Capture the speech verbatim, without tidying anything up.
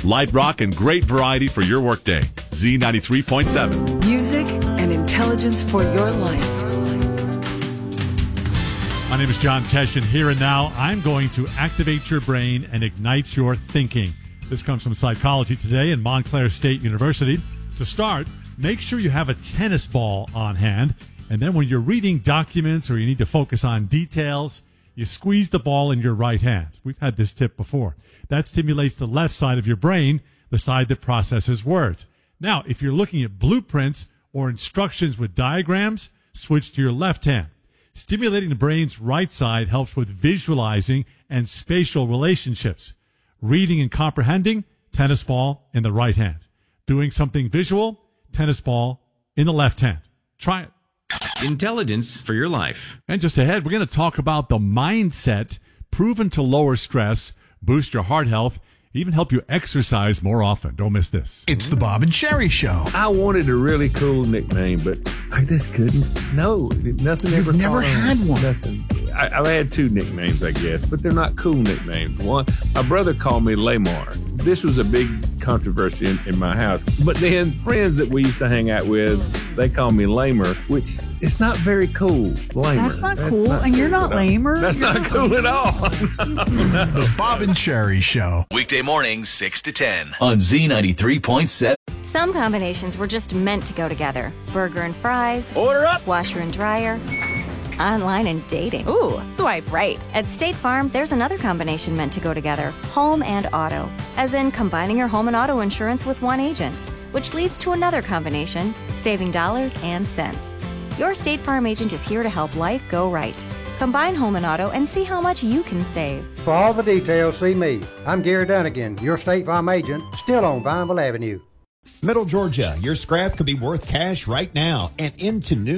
light rock and great variety for your workday. Z ninety-three point seven. Music and intelligence for your life. My name is John Tesh, and here and now, I'm going to activate your brain and ignite your thinking. This comes from Psychology Today and Montclair State University. To start, make sure you have a tennis ball on hand, and then when you're reading documents or you need to focus on details, you squeeze the ball in your right hand. We've had this tip before. That stimulates the left side of your brain, the side that processes words. Now, if you're looking at blueprints or instructions with diagrams, switch to your left hand. Stimulating the brain's right side helps with visualizing and spatial relationships. Reading and comprehending, tennis ball in the right hand. Doing something visual, tennis ball in the left hand. Try it. Intelligence for your life. And just ahead, we're going to talk about the mindset proven to lower stress, boost your heart health, even help you exercise more often. Don't miss this. It's the Bob and Sherry Show. I wanted a really cool nickname, but I just couldn't. No, nothing You've ever. never had one. Nothing. I, I've had two nicknames, I guess, but they're not cool nicknames. One, my brother called me Lamar. This was a big controversy in, in my house. But then friends that we used to hang out with, they call me Lamer, which it's not very cool. Lamer. That's not cool, not and cool you're not Lamer. That's not cool at all. The Bob and Sherry Show. Weekday mornings, six to ten on Z ninety-three point seven. Some combinations were just meant to go together. Burger and fries. Order up. Washer and dryer. Online and dating. Ooh, swipe right. At State Farm, there's another combination meant to go together. Home and auto. As in combining your home and auto insurance with one agent. Which leads to another combination, saving dollars and cents. Your State Farm agent is here to help life go right. Combine home and auto and see how much you can save. For all the details, see me. I'm Gary Dunnigan, your State Farm agent, still on Vineville Avenue. Middle Georgia, your scrap could be worth cash right now and into new